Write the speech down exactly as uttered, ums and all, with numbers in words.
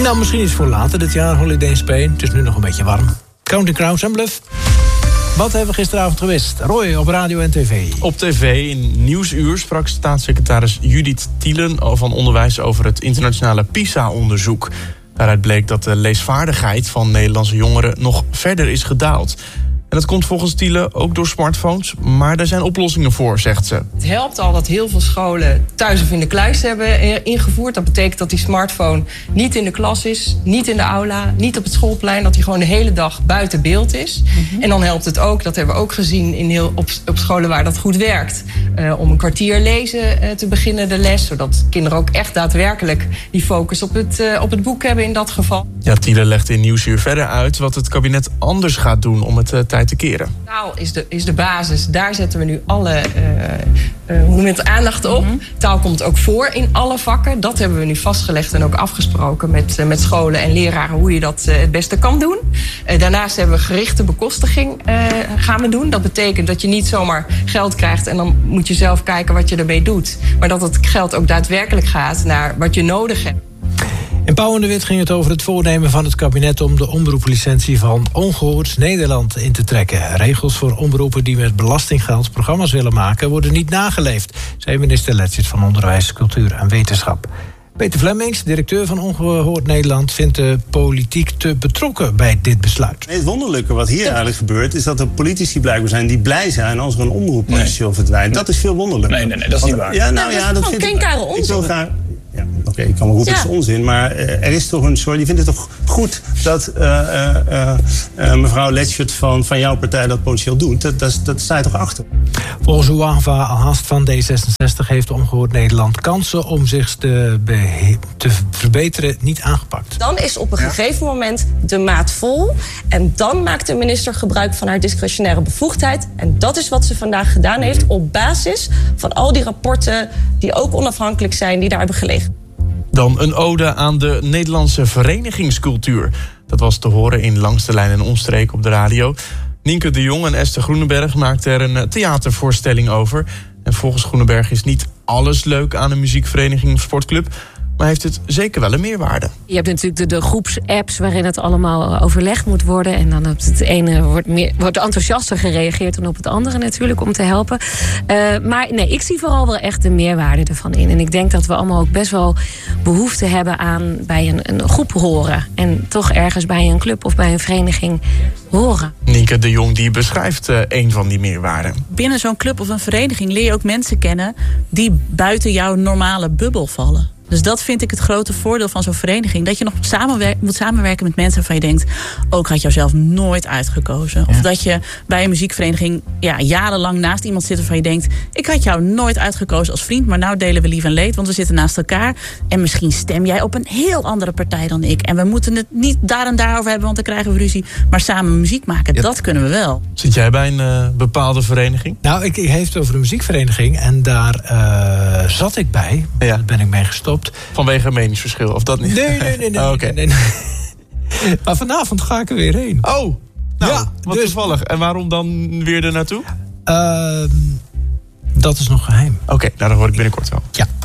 Nou, misschien is het voor later dit jaar, Holiday in Spain. Het is nu nog een beetje warm. Counting Crows en Bluff. Wat hebben we gisteravond gewist? Roy, op radio en tv. Op tv in Nieuwsuur sprak staatssecretaris Judith Thielen van Onderwijs over het internationale PISA-onderzoek. Daaruit bleek dat de leesvaardigheid van Nederlandse jongeren nog verder is gedaald. En dat komt volgens Thielen ook door smartphones, maar daar zijn oplossingen voor, zegt ze. Het helpt al dat heel veel scholen thuis of in de kluis hebben ingevoerd. Dat betekent dat die smartphone niet in de klas is, niet in de aula, niet op het schoolplein. Dat die gewoon de hele dag buiten beeld is. Mm-hmm. En dan helpt het ook, dat hebben we ook gezien in heel, op, op scholen waar dat goed werkt, Uh, om een kwartier lezen uh, te beginnen de les. Zodat kinderen ook echt daadwerkelijk die focus op het, uh, op het boek hebben in dat geval. Ja, Thielen legt in Nieuwsuur verder uit wat het kabinet anders gaat doen om het uh, tijd te keren. Taal is de, is de basis. Daar zetten we nu alle uh, uh, hoe noem je het, aandacht op. Mm-hmm. Taal komt ook voor in alle vakken. Dat hebben we nu vastgelegd en ook afgesproken met, uh, met scholen en leraren hoe je dat uh, het beste kan doen. Uh, daarnaast hebben we gerichte bekostiging uh, gaan we doen. Dat betekent dat je niet zomaar geld krijgt en dan moet je zelf kijken wat je ermee doet. Maar dat het geld ook daadwerkelijk gaat naar wat je nodig hebt. In Pauw en de Wit ging het over het voornemen van het kabinet om de omroeplicentie van Ongehoord Nederland in te trekken. Regels voor omroepen die met belastinggeld programma's willen maken worden niet nageleefd, zei minister Letzert van Onderwijs, Cultuur en Wetenschap. Peter Flemmings, directeur van Ongehoord Nederland, vindt de politiek te betrokken bij dit besluit. Het wonderlijke wat hier eigenlijk gebeurt is dat er politici blijkbaar zijn die blij zijn als er een omroep potentieel nee. verdwijnt. Dat is veel wonderlijker. Nee, nee, nee, dat is niet waar. Ja, nou ja, ja, dat vind vind ik. Kare onzin. Ik wil graag. Ja, oké, okay, ik kan wel roepen, ja. Het is onzin. Maar uh, er is toch een soort. Je vindt het toch goed dat uh, uh, uh, uh, mevrouw Letschert van, van jouw partij dat potentieel doet? Dat, dat, dat sta je toch achter? Volgens Ouafa Alhast van D zesenzestig heeft Ongehoord Nederland kansen om zich te, behe- te verbeteren niet aangepakt. Dan is op een ja. gegeven moment de maat vol. En dan maakt de minister gebruik van haar discretionaire bevoegdheid. En dat is wat ze vandaag gedaan heeft op basis van al die rapporten die ook onafhankelijk zijn, die daar hebben gelegen. Dan een ode aan de Nederlandse verenigingscultuur. Dat was te horen in Langs de Lijn en Omstreken op de radio. Nienke de Jong en Esther Groenenberg maakten er een theatervoorstelling over. En volgens Groenenberg is niet alles leuk aan een muziekvereniging of sportclub, maar heeft het zeker wel een meerwaarde. Je hebt natuurlijk de, de groepsapps waarin het allemaal overlegd moet worden. En dan op het ene wordt, meer, wordt enthousiaster gereageerd dan op het andere natuurlijk om te helpen. Uh, maar nee, ik zie vooral wel echt de meerwaarde ervan in. En ik denk dat we allemaal ook best wel behoefte hebben aan bij een, een groep horen. En toch ergens bij een club of bij een vereniging horen. Nienke de Jong die beschrijft uh, een van die meerwaarden. Binnen zo'n club of een vereniging leer je ook mensen kennen die buiten jouw normale bubbel vallen. Dus dat vind ik het grote voordeel van zo'n vereniging. Dat je nog samenwer- moet samenwerken met mensen waarvan je denkt, ook had jou zelf nooit uitgekozen. Ja. Of dat je bij een muziekvereniging ja, jarenlang naast iemand zit waarvan je denkt, ik had jou nooit uitgekozen als vriend, maar nou delen we lief en leed, want we zitten naast elkaar. En misschien stem jij op een heel andere partij dan ik. En we moeten het niet daar en daarover hebben, want dan krijgen we ruzie. Maar samen muziek maken, ja. Dat kunnen we wel. Zit jij bij een uh, bepaalde vereniging? Nou, ik, ik heeft het over een muziekvereniging en daar uh, zat ik bij. Ja. Daar ben ik mee gestopt. Vanwege een meningsverschil, of dat niet? Nee, nee, nee. nee, oh, okay. nee, nee. Maar vanavond ga ik er weer heen. Oh, nou, ja, wat dus, toevallig. En waarom dan weer er naartoe? Uh, dat is nog geheim. Oké, okay, nou dan hoor ik binnenkort wel. Ja.